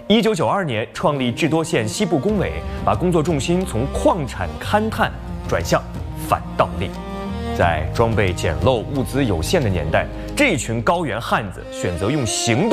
1992年创立智多县西部工委，把工作重心从矿产勘探转向反盗猎。在装备简陋、物资有限的年代，这群高原汉子选择用行动